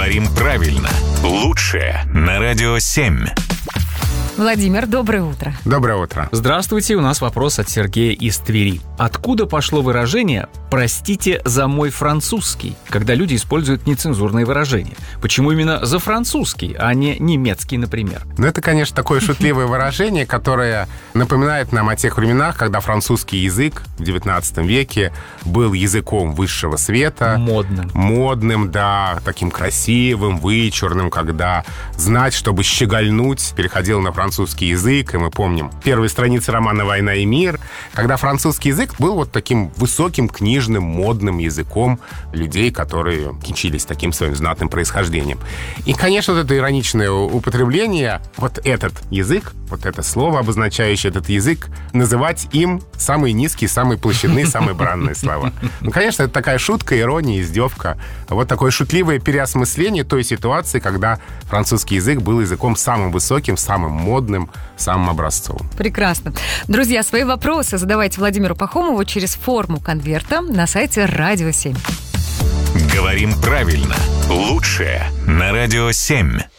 Говорим правильно. Лучшее на Радио 7. Владимир, доброе утро. Доброе утро. Здравствуйте, у нас вопрос от Сергея из Твери. Откуда пошло выражение «простите за мой французский», когда люди используют нецензурные выражения? Почему именно за французский, а не немецкий, например? Это, конечно, такое шутливое выражение, которое напоминает нам о тех временах, когда французский язык в XIX веке был языком высшего света. Модным, да, таким красивым, вычурным, когда знать, чтобы щегольнуть, переходил на французский язык. И мы помним первые страницы романа «Война и мир», когда французский язык был вот таким высоким, книжным, модным языком людей, которые кичились таким своим знатным происхождением. И, конечно, вот это ироничное употребление, вот этот язык, вот это слово, обозначающее этот язык, называть им самые низкие, самые площадные, самые бранные слова. Ну, конечно, это такая шутка, ирония, издевка. Вот такое шутливое переосмысление той ситуации, когда французский язык был языком самым высоким, самым модным, самым образцовым. Прекрасно. Друзья, свои вопросы задавайте Владимиру Пахомову через форму конверта на сайте Радио 7. Говорим правильно. Лучшее на Радио 7.